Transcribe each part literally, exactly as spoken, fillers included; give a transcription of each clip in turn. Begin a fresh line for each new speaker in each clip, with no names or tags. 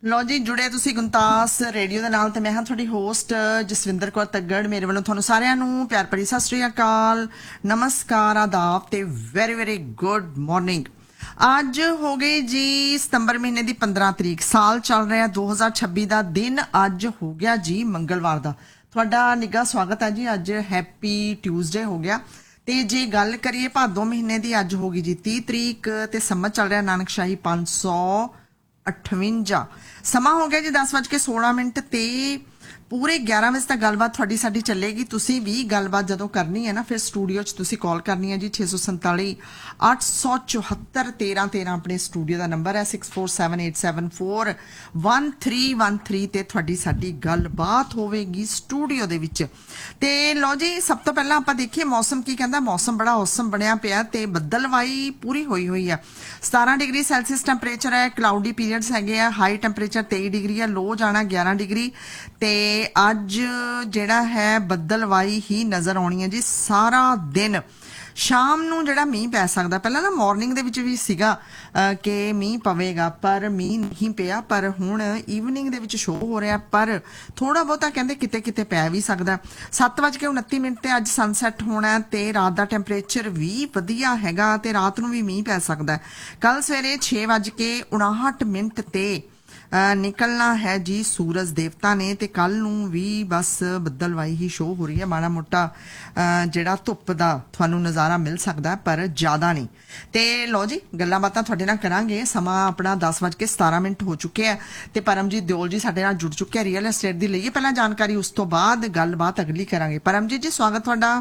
ਲਓ ਜੀ ਜੁੜੇ ਤੁਸੀਂ ਗੁੰਤਾਸ ਰੇਡੀਓ ਦੇ ਨਾਲ ਤੇ ਮੈਂ ਹਾਂ ਤੁਹਾਡੀ ਹੋਸਟ ਜਸਵਿੰਦਰ ਕੌਰ ਤੱਗੜ। ਮੇਰੇ ਵੱਲੋਂ ਤੁਹਾਨੂੰ ਸਾਰਿਆਂ ਨੂੰ ਪਿਆਰ ਭਰੀ ਸਤਿ ਸ਼੍ਰੀ ਅਕਾਲ, ਨਮਸਕਾਰ, ਆਦਾਬ ਤੇ ਵੈਰੀ ਵੈਰੀ ਗੁੱਡ ਮਾਰਨਿੰਗ। ਅੱਜ ਹੋ ਗਈ ਜੀ ਸਤੰਬਰ ਮਹੀਨੇ ਦੀ ਪੰਦਰਾਂ ਤਰੀਕ, ਸਾਲ ਚੱਲ ਰਿਹਾ ਦੋ ਹਜ਼ਾਰ ਛੱਬੀ ਦਾ, ਦਿਨ ਅੱਜ ਹੋ ਗਿਆ ਜੀ ਮੰਗਲਵਾਰ ਦਾ। ਤੁਹਾਡਾ ਨਿੱਘਾ ਸਵਾਗਤ ਹੈ ਜੀ। ਅੱਜ ਹੈਪੀ ਟਿਊਜ਼ਡੇ ਹੋ ਗਿਆ। ਤੇ ਜੇ ਗੱਲ ਕਰੀਏ ਭਾਦੋਂ ਮਹੀਨੇ ਦੀ, ਅੱਜ ਹੋ ਗਈ ਜੀ ਤੀਹ ਤਰੀਕ ਤੇ ਸੰਮਤ ਚੱਲ ਰਿਹਾ ਨਾਨਕਸ਼ਾਹੀ ਪੰਜ ਸੌ ਅਠਵੰਜਾ। ਸਮਾਂ ਹੋ ਗਿਆ ਜੀ ਦਸ ਵੱਜ ਕੇ ਸੋਲਾਂ ਮਿੰਟ ਤੇ ਪੂਰੇ ਗਿਆਰਾਂ ਵਜੇ ਤੱਕ ਗੱਲਬਾਤ ਤੁਹਾਡੀ ਸਾਡੀ ਚੱਲੇਗੀ। ਤੁਸੀਂ ਵੀ ਗੱਲਬਾਤ ਜਦੋਂ ਕਰਨੀ ਹੈ ਨਾ, ਫਿਰ ਸਟੂਡੀਓ 'ਚ ਤੁਸੀਂ ਕਾਲ ਕਰਨੀ ਹੈ ਜੀ ਛੇ ਸੌ ਸੰਤਾਲੀ ਅੱਠ ਸੌ ਚੁਹੱਤਰ ਤੇਰਾਂ ਤੇਰਾਂ ਆਪਣੇ ਸਟੂਡੀਓ ਦਾ ਨੰਬਰ ਹੈ six four seven eight seven four one three one three ਤੇ ਤੁਹਾਡੀ ਸਾਡੀ ਗੱਲਬਾਤ ਹੋਵੇਗੀ ਸਟੂਡੀਓ ਦੇ ਵਿੱਚ। ਤੇ ਲਓ ਜੀ ਸਭ ਤੋਂ ਪਹਿਲਾਂ ਆਪਾਂ ਦੇਖੀਏ ਮੌਸਮ ਕੀ ਕਹਿੰਦਾ। ਮੌਸਮ ਬੜਾ ਔਸਮ ਬਣਿਆ ਪਿਆ ਤੇ ਬੱਦਲਵਾਈ ਪੂਰੀ ਹੋਈ ਹੋਈ ਆ। ਸਤਾਰਾਂ ਡਿਗਰੀ ਸੈਲਸੀਅਸ ਟੈਂਪਰੇਚਰ ਹੈ, ਕਲਾਉਡੀ ਪੀਰੀਅਡਸ ਹੈਗੇ ਆ, ਹਾਈ ਟੈਂਪਰੇਚਰ ਤੇਈ ਡਿਗਰੀ ਹੈ, ਲੋ ਜਾਣਾ ਗਿਆਰਾਂ ਡਿਗਰੀ। ਤੇ ਅੱਜ ਜਿਹੜਾ ਹੈ ਬੱਦਲਵਾਈ ਹੀ ਨਜ਼ਰ ਆਉਣੀ ਹੈ ਜੀ ਸਾਰਾ ਦਿਨ। ਸ਼ਾਮ ਨੂੰ ਜਿਹੜਾ ਮੀਂਹ ਪੈ ਸਕਦਾ, ਪਹਿਲਾਂ ਨਾ ਮਾਰਨਿੰਗ ਦੇ ਵਿੱਚ ਵੀ ਸੀਗਾ ਕਿ ਮੀਂਹ ਪਵੇਗਾ ਪਰ ਮੀਂਹ ਨਹੀਂ ਪਿਆ, ਪਰ ਹੁਣ ਈਵਨਿੰਗ ਦੇ ਵਿੱਚ ਸ਼ੋਅ ਹੋ ਰਿਹਾ ਪਰ ਥੋੜਾ ਬਹੁਤਾ ਕਹਿੰਦੇ ਕਿਤੇ ਕਿਤੇ ਪੈ ਵੀ ਸਕਦਾ। ਸੱਤ ਵੱਜ ਕੇ ਉਨੱਤੀ ਮਿੰਟ ਤੇ ਅੱਜ ਸਨਸੈਟ ਹੋਣਾ ਤੇ ਰਾਤ ਦਾ ਟੈਂਪਰੇਚਰ ਵੀ ਵਧੀਆ ਹੈਗਾ ਤੇ ਰਾਤ ਨੂੰ ਵੀ ਮੀਂਹ ਪੈ ਸਕਦਾ। ਕੱਲ ਸਵੇਰੇ ਛੇ ਵੱਜ ਕੇ ਉਣਾਹਠ ਮਿੰਟ ਤੇ ਨਿਕਲਣਾ ਹੈ ਜੀ ਸੂਰਜ ਦੇਵਤਾ ਨੇ ਤੇ ਕੱਲ ਨੂੰ ਵੀ ਬਸ ਬੱਦਲਵਾਈ ਹੀ ਸ਼ੋਅ ਹੋ ਰਹੀ ਹੈ। ਮਾੜਾ ਮੋਟਾ ਜਿਹੜਾ ਧੁੱਪ ਦਾ ਤੁਹਾਨੂੰ ਨਜ਼ਾਰਾ ਮਿਲ ਸਕਦਾ ਪਰ ਜ਼ਿਆਦਾ ਨਹੀਂ। ਤੇ ਲਓ ਜੀ ਗੱਲਾਂ ਬਾਤਾਂ ਤੁਹਾਡੇ ਨਾਲ ਕਰਾਂਗੇ। ਸਮਾਂ ਆਪਣਾ ਦਸ ਵੱਜ ਕੇ ਸਤਾਰਾਂ ਮਿੰਟ ਹੋ ਚੁੱਕੇ ਆ ਤੇ ਪਰਮਜੀਤ ਦਿਓਲ ਜੀ ਸਾਡੇ ਨਾਲ ਜੁੜ ਚੁੱਕੇ ਆ ਰੀਅਲ ਐਸਟੇਟ ਦੀ। ਲਈਏ ਪਹਿਲਾਂ ਜਾਣਕਾਰੀ, ਉਸ ਤੋਂ ਬਾਅਦ ਗੱਲਬਾਤ ਅਗਲੀ ਕਰਾਂਗੇ। ਪਰਮਜੀਤ ਜੀ ਸਵਾਗਤ ਤੁਹਾਡਾ।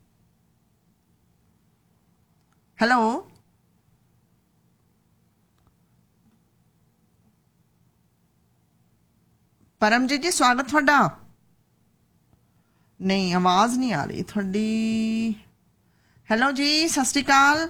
ਹੈਲੋ ਪਰਮਜੀਤ ਜੀ ਸਵਾਗਤ ਤੁਹਾਡਾ। ਨਹੀਂ ਆਵਾਜ਼ ਨਹੀਂ ਆ ਰਹੀ ਤੁਹਾਡੀ। ਹੈਲੋ ਜੀ ਸਤਿ ਸ਼੍ਰੀ ਅਕਾਲ।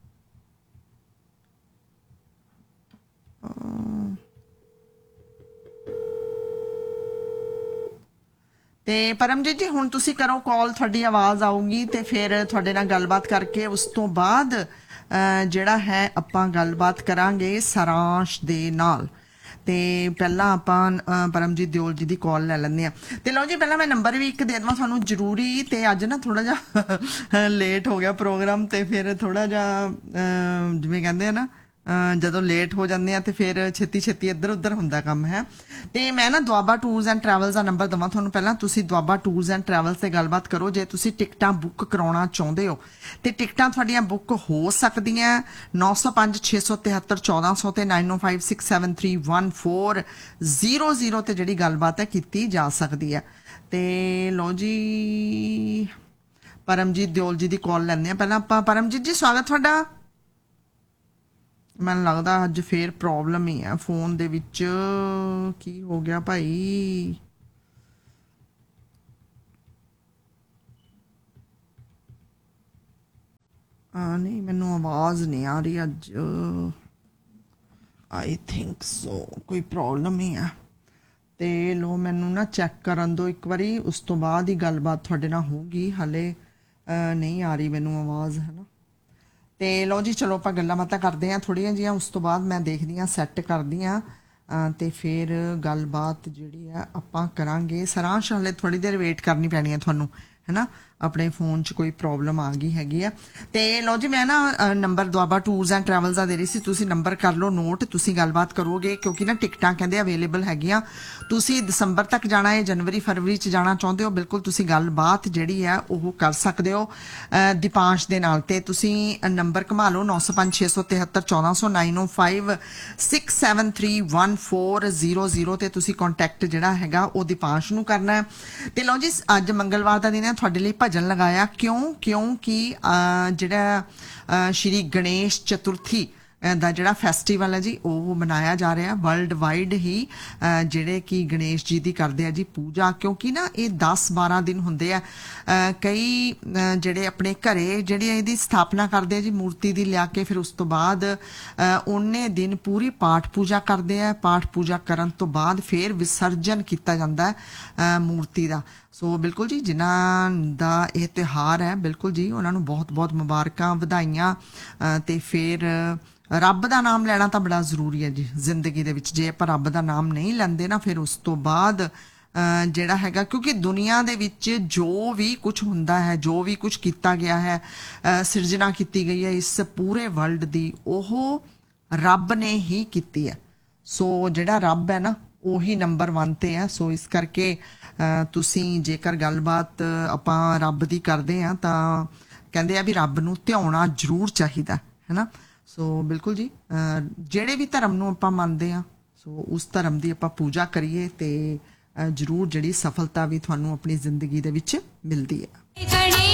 ਤੇ ਪਰਮਜੀਤ ਜੀ ਹੁਣ ਤੁਸੀਂ ਕਰੋ ਕਾਲ, ਤੁਹਾਡੀ ਆਵਾਜ਼ ਆਊਗੀ ਤੇ ਫਿਰ ਤੁਹਾਡੇ ਨਾਲ ਗੱਲਬਾਤ ਕਰਕੇ ਉਸ ਤੋਂ ਬਾਅਦ ਜਿਹੜਾ ਹੈ ਆਪਾਂ ਗੱਲਬਾਤ ਕਰਾਂਗੇ ਸਾਰਾਂਸ਼ ਦੇ ਨਾਲ। ਤੇ ਪਹਿਲਾਂ ਆਪਾਂ ਪਰਮਜੀਤ ਦਿਓਲ ਜੀ ਦੀ ਕਾਲ ਲੈ ਲੈਂਦੇ ਆ। ਤੇ ਲਓ ਜੀ ਪਹਿਲਾਂ ਮੈਂ ਨੰਬਰ ਵੀ ਇੱਕ ਦੇ ਦੇਵਾਂ ਤੁਹਾਨੂੰ ਜ਼ਰੂਰੀ। ਤੇ ਅੱਜ ਨਾ ਥੋੜਾ ਜਿਹਾ ਲੇਟ ਹੋ ਗਿਆ ਪ੍ਰੋਗਰਾਮ ਤੇ ਫਿਰ ਥੋੜਾ ਜਿਹਾ ਜਿਵੇਂ ਕਹਿੰਦੇ ਆ ਨਾ ਜਦੋਂ ਲੇਟ ਹੋ ਜਾਂਦੇ ਆ ਤੇ ਫਿਰ ਛੇਤੀ ਛੇਤੀ ਇੱਧਰ ਉੱਧਰ ਹੁੰਦਾ ਕੰਮ ਹੈ। ਤੇ ਮੈਂ ਨਾ Doaba tours and travels the number ਦੇਵਾਂ ਤੁਹਾਨੂੰ। ਪਹਿਲਾਂ ਤੁਸੀਂ ਦੁਆਬਾ ਟੂਰਸ ਐਂਡ ਟਰੈਵਲਸ ਤੇ ਗੱਲਬਾਤ ਕਰੋ ਜੇ ਤੁਸੀਂ ਟਿਕਟਾਂ ਬੁੱਕ ਕਰਾਉਣਾ ਚਾਹੁੰਦੇ ਹੋ। ਤੇ ਟਿਕਟਾਂ ਤੁਹਾਡੀਆਂ ਬੁੱਕ ਹੋ ਸਕਦੀਆਂ ਨੌ ਸੌ ਪੰਜ ਛੇ ਸੌ ਤਿਹੱਤਰ ਚੌਦਾਂ ਸੌ ਤੇ ਨਾਈਨ ਓ five six seven three one four zero zero ਤੇ ਜਿਹੜੀ ਗੱਲਬਾਤ ਹੈ ਕੀਤੀ ਜਾ ਸਕਦੀ ਹੈ। ਤੇ ਲਓ ਜੀ ਪਰਮਜੀਤ ਦਿਓਲ ਜੀ ਦੀ ਕਾਲ ਲੈਂਦੇ ਆ ਪਹਿਲਾਂ ਆਪਾਂ। ਪਰਮਜੀਤ ਜੀ ਸਵਾਗਤ ਤੁਹਾਡਾ। ਮੈਨੂੰ ਲੱਗਦਾ ਅੱਜ ਫੇਰ ਪ੍ਰੋਬਲਮ ਹੀ ਆ ਫੋਨ ਦੇ ਵਿੱਚ। ਕੀ ਹੋ ਗਿਆ ਭਾਈ? ਆ ਨਹੀਂ ਮੈਨੂੰ ਆਵਾਜ਼ ਨਹੀਂ ਆ ਰਹੀ ਅੱਜ। ਆਈ ਥਿੰਕ ਸੋ ਕੋਈ ਪ੍ਰੋਬਲਮ ਹੀ ਆ। ਤੇ ਲੋ ਮੈਨੂੰ ਨਾ ਚੈੱਕ ਕਰਨ ਦਿਓ ਇੱਕ ਵਾਰੀ, ਉਸ ਤੋਂ ਬਾਅਦ ਹੀ ਗੱਲਬਾਤ ਤੁਹਾਡੇ ਨਾਲ ਹੋਊਗੀ। ਹਾਲੇ ਨਹੀਂ ਆ ਰਹੀ ਮੈਨੂੰ ਆਵਾਜ਼, ਹੈ ਨਾ। ਤੇ ਲਓ ਜੀ ਚਲੋ ਆਪਾਂ ਗੱਲਾਂ ਬਾਤਾਂ ਕਰਦੇ ਹਾਂ ਥੋੜ੍ਹੀਆਂ ਜਿਹੀਆਂ, ਉਸ ਤੋਂ ਬਾਅਦ ਮੈਂ ਦੇਖਦੀ ਹਾਂ ਸੈੱਟ ਕਰਦੀ ਹਾਂ ਤੇ ਫਿਰ ਗੱਲਬਾਤ ਜਿਹੜੀ ਆ ਆਪਾਂ ਕਰਾਂਗੇ। ਸਾਰਾਂਸ਼ ਹਾਲੇ ਥੋੜ੍ਹੀ ਦੇਰ ਵੇਟ ਕਰਨੀ ਪੈਣੀ ਹੈ ਤੁਹਾਨੂੰ, ਹੈ ਨਾ। ਆਪਣੇ ਫੋਨ 'ਚ ਕੋਈ ਪ੍ਰੋਬਲਮ ਆ ਗਈ ਹੈਗੀ ਆ। ਤੇ ਲਓ ਜੀ ਮੈਂ ਨਾ number Doaba tours and travels ਦਾ ਦੇ ਰਹੀ ਸੀ, ਤੁਸੀਂ ਨੰਬਰ ਕਰ ਲਓ ਨੋਟ। ਤੁਸੀਂ ਗੱਲਬਾਤ ਕਰੋਗੇ ਕਿਉਂਕਿ ਨਾ ਟਿਕਟਾਂ ਕਹਿੰਦੇ ਅਵੇਲੇਬਲ ਹੈਗੀਆਂ। ਤੁਸੀਂ ਦਸੰਬਰ ਤੱਕ ਜਾਣਾ ਹੈ, ਜਨਵਰੀ ਫਰਵਰੀ 'ਚ ਜਾਣਾ ਚਾਹੁੰਦੇ ਹੋ, ਬਿਲਕੁਲ ਤੁਸੀਂ ਗੱਲਬਾਤ ਜਿਹੜੀ ਹੈ ਉਹ ਕਰ ਸਕਦੇ ਹੋ ਦੀਪਾਂਸ਼ ਦੇ ਨਾਲ। ਤੇ ਤੁਸੀਂ ਨੰਬਰ ਘੁਮਾ ਲਓ ਨੌ ਸੌ ਪੰਜ ਛੇ ਸੌ ਤਿਹੱਤਰ ਚੌਦਾਂ ਸੌ ਨਾਈਨ ਓ five six seven three one four zero zero ਤੇ ਤੁਸੀਂ ਕੰਟੈਕਟ ਜਿਹੜਾ ਹੈਗਾ ਉਹ ਦੀਪਾਂਸ਼ ਨੂੰ ਕਰਨਾ। ਤੇ ਲਓ ਜੀ ਅੱਜ ਮੰਗਲਵਾਰ ਦਾ ਦਿਨ ਹੈ, ਤੁਹਾਡੇ ਲਈ ਭਜਨ ਲਗਾਇਆ। ਕਿਉਂ? ਕਿਉਂਕਿ ਜਿਹੜਾ ਸ਼੍ਰੀ ਗਣੇਸ਼ ਚਤੁਰਥੀ ਦਾ ਜਿਹੜਾ ਫੈਸਟੀਵਲ ਹੈ ਜੀ ਉਹ ਮਨਾਇਆ ਜਾ ਰਿਹਾ ਵਰਲਡ ਵਾਈਡ ਹੀ। ਜਿਹੜੇ ਕਿ ਗਣੇਸ਼ ਜੀ ਦੀ ਕਰਦੇ ਆ ਜੀ ਪੂਜਾ, ਕਿਉਂਕਿ ਨਾ ਇਹ ਦਸ ਬਾਰਾਂ ਦਿਨ ਹੁੰਦੇ ਆ। ਕਈ ਜਿਹੜੇ ਆਪਣੇ ਘਰੇ ਜਿਹੜੀ ਇਹਦੀ ਸਥਾਪਨਾ ਕਰਦੇ ਆ ਜੀ ਮੂਰਤੀ ਦੀ ਲਿਆ ਕੇ, ਫਿਰ ਉਸ ਤੋਂ ਬਾਅਦ ਉਹਨੇ ਦਿਨ ਪੂਰੀ ਪਾਠ ਪੂਜਾ ਕਰਦੇ ਆ। ਪਾਠ ਪੂਜਾ ਕਰਨ ਤੋਂ ਬਾਅਦ ਫਿਰ ਵਿਸਰਜਨ ਕੀਤਾ ਜਾਂਦਾ ਮੂਰਤੀ ਦਾ। ਸੋ ਬਿਲਕੁਲ ਜੀ, ਜਿਨ੍ਹਾਂ ਦਾ ਇਹ ਤਿਉਹਾਰ ਹੈ ਬਿਲਕੁਲ ਜੀ ਉਹਨਾਂ ਨੂੰ ਬਹੁਤ ਬਹੁਤ ਮੁਬਾਰਕਾਂ, ਵਧਾਈਆਂ। ਅ, ਤੇ ਫਿਰ ਰੱਬ ਦਾ ਨਾਮ ਲੈਣਾ ਤਾਂ ਬੜਾ ਜ਼ਰੂਰੀ ਹੈ ਜੀ ਜ਼ਿੰਦਗੀ ਦੇ ਵਿੱਚ। ਜੇ ਆਪਾਂ ਰੱਬ ਦਾ ਨਾਮ ਨਹੀਂ ਲੈਂਦੇ ਨਾ, ਫਿਰ ਉਸ ਤੋਂ ਬਾਅਦ ਅ, ਜਿਹੜਾ ਹੈਗਾ, ਕਿਉਂਕਿ ਦੁਨੀਆ ਦੇ ਵਿੱਚ ਜੋ ਵੀ ਕੁਝ ਹੁੰਦਾ ਹੈ, ਜੋ ਵੀ ਕੁਝ ਕੀਤਾ ਗਿਆ ਹੈ, ਅ, ਸਿਰਜਣਾ ਕੀਤੀ ਗਈ ਹੈ ਇਸ ਪੂਰੇ ਵਰਲਡ ਦੀ, ਉਹ ਰੱਬ ਨੇ ਹੀ ਕੀਤੀ ਹੈ। ਸੋ ਜਿਹੜਾ ਰੱਬ ਹੈ ਨਾ ਉਹੀ ਨੰਬਰ ਵਨ ਤੇ ਹੈ। ਸੋ ਇਸ ਕਰਕੇ ਅ, ਤੁਸੀਂ ਜੇਕਰ ਗੱਲਬਾਤ ਆਪਾਂ ਰੱਬ ਦੀ ਕਰਦੇ ਹਾਂ ਤਾਂ ਕਹਿੰਦੇ ਆ ਵੀ ਰੱਬ ਨੂੰ ਧਿਆਉਣਾ ਜ਼ਰੂਰ ਚਾਹੀਦਾ ਹੈ ਨਾ। ਸੋ ਬਿਲਕੁਲ ਜੀ, ਅ, ਜਿਹੜੇ ਵੀ ਧਰਮ ਨੂੰ ਆਪਾਂ ਮੰਨਦੇ ਹਾਂ, ਸੋ ਉਸ ਧਰਮ ਦੀ ਆਪਾਂ ਪੂਜਾ ਕਰੀਏ ਤੇ ਅ, ਜ਼ਰੂਰ ਜਿਹੜੀ ਸਫਲਤਾ ਵੀ ਤੁਹਾਨੂੰ ਆਪਣੀ ਜ਼ਿੰਦਗੀ ਦੇ ਵਿੱਚ ਮਿਲਦੀ ਹੈ।